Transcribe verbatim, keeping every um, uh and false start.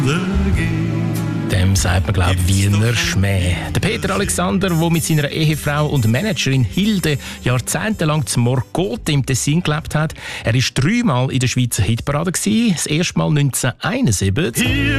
Dem sagt man, glaube ich, Wiener Schmäh. Der Peter Alexander, der mit seiner Ehefrau und Managerin Hilde jahrzehntelang zum Morgote im Tessin gelebt hat. Er war dreimal in der Schweizer Hitparade. Das erste Mal neunzehnhunderteinundsiebzig.